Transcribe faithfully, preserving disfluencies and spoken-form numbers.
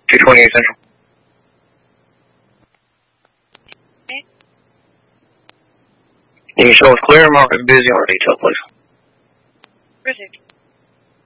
two twenty-eight Central. Okay. You can show us clear and mark as busy on retail, please. Received.